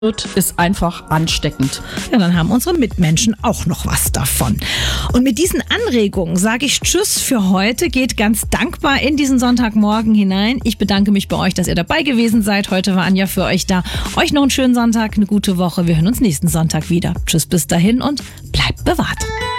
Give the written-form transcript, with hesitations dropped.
ist einfach ansteckend. Ja, dann haben unsere Mitmenschen auch noch was davon. Und mit diesen Anregungen sage ich Tschüss für heute. Geht ganz dankbar in diesen Sonntagmorgen hinein. Ich bedanke mich bei euch, dass ihr dabei gewesen seid. Heute war Anja für euch da. Euch noch einen schönen Sonntag, eine gute Woche. Wir hören uns nächsten Sonntag wieder. Tschüss bis dahin und bleibt bewahrt.